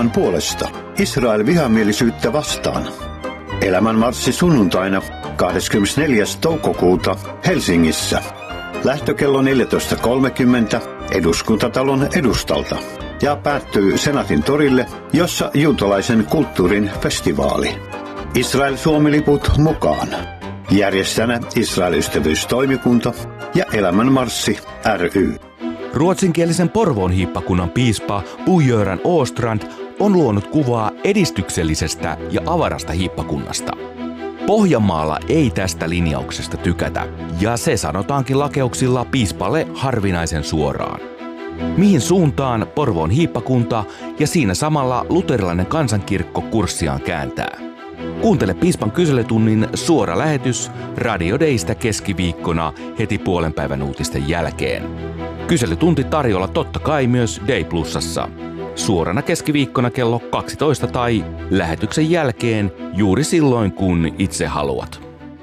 rauhan puolesta, Israel vihamielisyyttä vastaan. Elämänmarssi sunnuntaina 24. toukokuuta Helsingissä. Lähtökello 14.30 Eduskuntatalon edustalta ja päättyy Senaatin torille, jossa juutalaisen kulttuurin festivaali. Israel-Suomi-liput mukaan. Järjestäjänä Israel-ystävyystoimikunta ja Elämänmarssi ry. Ruotsinkielisen Porvoon hiippakunnan piispa Bo-Göran Åstrand on luonut kuvaa edistyksellisestä ja avarasta hiippakunnasta. Pohjanmaalla ei tästä linjauksesta tykätä, ja se sanotaankin lakeuksilla piispalle harvinaisen suoraan. Mihin suuntaan Porvoon hiippakunta ja siinä samalla luterilainen kansankirkko kurssiaan kääntää? Kuuntele piispan kyselytunnin suora lähetys Radio Daystä keskiviikkona heti puolenpäivän uutisten jälkeen. Kyselytunti tarjolla totta kai myös Day Plusassa. Suorana keskiviikkona kello 12 tai lähetyksen jälkeen juuri silloin, kun itse haluat.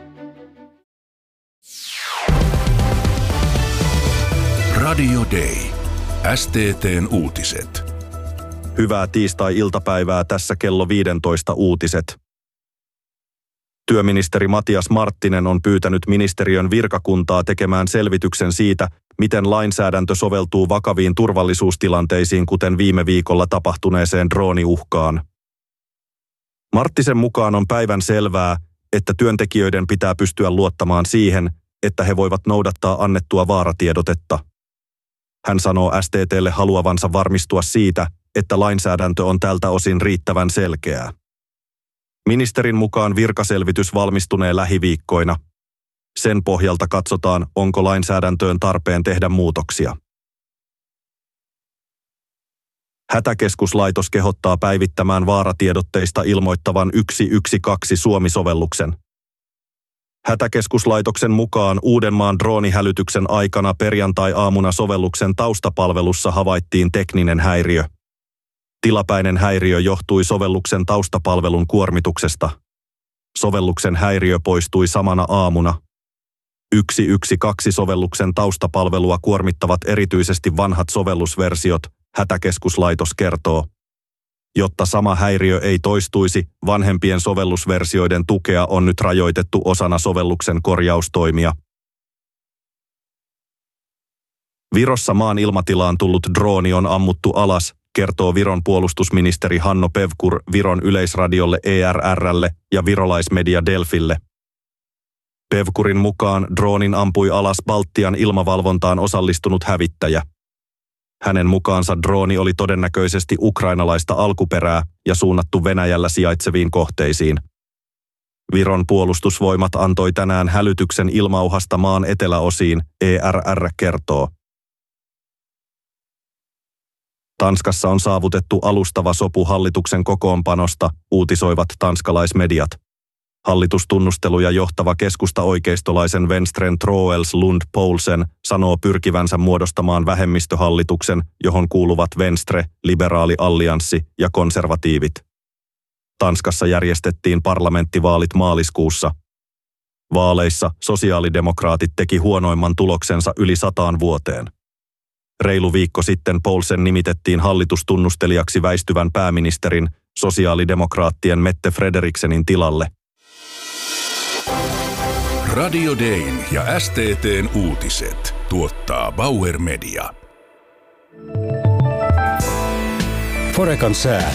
Radio Day. STT:n uutiset. Hyvää tiistai-iltapäivää, tässä kello 15 uutiset. Työministeri Matias Marttinen on pyytänyt ministeriön virkakuntaa tekemään selvityksen siitä, miten lainsäädäntö soveltuu vakaviin turvallisuustilanteisiin, kuten viime viikolla tapahtuneeseen drooniuhkaan. Marttisen mukaan on päivän selvää, että työntekijöiden pitää pystyä luottamaan siihen, että he voivat noudattaa annettua vaaratiedotetta. Hän sanoo STT:lle haluavansa varmistua siitä, että lainsäädäntö on tältä osin riittävän selkeää. Ministerin mukaan virkaselvitys valmistunee lähiviikkoina. Sen pohjalta katsotaan, onko lainsäädäntöön tarpeen tehdä muutoksia. Hätäkeskuslaitos kehottaa päivittämään vaaratiedotteista ilmoittavan 112 Suomi-sovelluksen. Hätäkeskuslaitoksen mukaan Uudenmaan droonihälytyksen aikana perjantai-aamuna sovelluksen taustapalvelussa havaittiin tekninen häiriö. Tilapäinen häiriö johtui sovelluksen taustapalvelun kuormituksesta. Sovelluksen häiriö poistui samana aamuna. 112-sovelluksen taustapalvelua kuormittavat erityisesti vanhat sovellusversiot, hätäkeskuslaitos kertoo. Jotta sama häiriö ei toistuisi, vanhempien sovellusversioiden tukea on nyt rajoitettu osana sovelluksen korjaustoimia. Virossa maan ilmatilaan tullut drooni on ammuttu alas, kertoo Viron puolustusministeri Hanno Pevkur Viron yleisradiolle ERR:lle ja virolaismedia Delfille. Pevkurin mukaan droonin ampui alas Baltian ilmavalvontaan osallistunut hävittäjä. Hänen mukaansa drooni oli todennäköisesti ukrainalaista alkuperää ja suunnattu Venäjällä sijaitseviin kohteisiin. Viron puolustusvoimat antoi tänään hälytyksen ilmauhasta maan eteläosiin, ERR kertoo. Tanskassa on saavutettu alustava sopu hallituksen kokoonpanosta, uutisoivat tanskalaismediat. Hallitustunnusteluja johtava keskusta-oikeistolaisen Venstren Troels Lund Poulsen sanoo pyrkivänsä muodostamaan vähemmistöhallituksen, johon kuuluvat Venstre, liberaali allianssi ja konservatiivit. Tanskassa järjestettiin parlamenttivaalit maaliskuussa. Vaaleissa sosiaalidemokraatit teki huonoimman tuloksensa yli 100 vuoteen. Reilu viikko sitten Poulsen nimitettiin hallitustunnustelijaksi väistyvän pääministerin, sosiaalidemokraattien Mette Frederiksenin tilalle. Radio Dayn ja STT:n uutiset tuottaa Bauer Media. Forekan sää.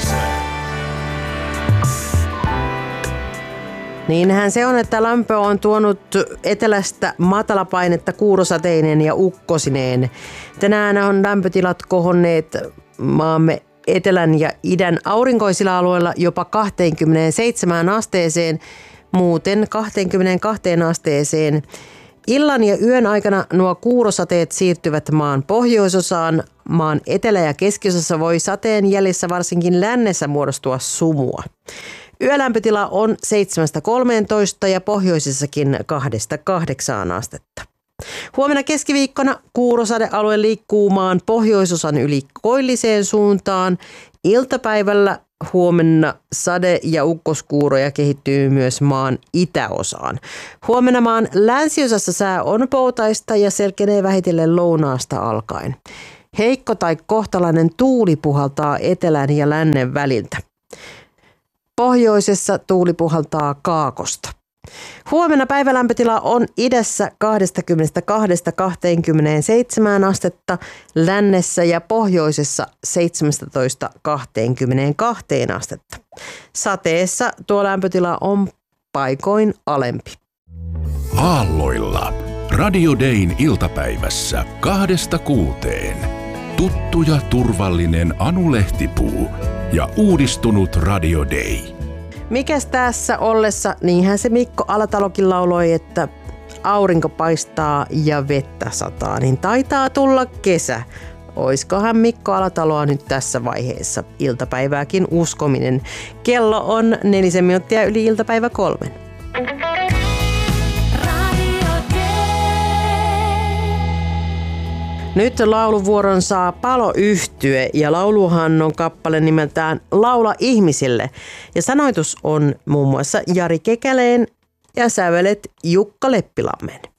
Niinhän se on, että lämpö on tuonut etelästä matalapainetta kuurosateinen ja ukkosineen. Tänään on lämpötilat kohonneet maamme etelän ja idän aurinkoisilla alueilla jopa 27 asteeseen, muuten 22 asteeseen. Illan ja yön aikana nuo kuurosateet siirtyvät maan pohjoisosaan. Maan etelä- ja keskiosassa voi sateen jäljessä varsinkin lännessä muodostua sumua. Yölämpötila on 7-13 ja pohjoisessakin 2-8 astetta. Huomenna keskiviikkona kuurosadealue liikkuu maan pohjoisosan yli koilliseen suuntaan. Iltapäivällä huomenna sade- ja ukkoskuuroja kehittyy myös maan itäosaan. Huomenna maan länsiosassa sää on poutaista ja selkenee vähitellen lounaasta alkaen. Heikko tai kohtalainen tuuli puhaltaa etelän ja lännen väliltä. Pohjoisessa tuuli puhaltaa kaakosta. Huomenna päivälämpötila on idässä 22-27 astetta, lännessä ja pohjoisessa 17-22 astetta. Sateessa tuo lämpötila on paikoin alempi. Aalloilla. Radio Dayn iltapäivässä 2-6. Tuttu ja turvallinen Anu Lehtipuu ja uudistunut Radio Day. Mikäs tässä ollessa, niinhän se Mikko Alatalokin lauloi, että aurinko paistaa ja vettä sataa, niin taitaa tulla kesä. Oiskohan Mikko Alataloa nyt tässä vaiheessa iltapäivääkin uskominen. Kello on 4 minuuttia yli iltapäivä 3. Nyt lauluvuoron saa Palo-yhtye ja lauluhan on kappale nimeltään Laula ihmisille. Ja sanoitus on muun muassa Jari Kekäleen ja sävelet Jukka Leppilammen.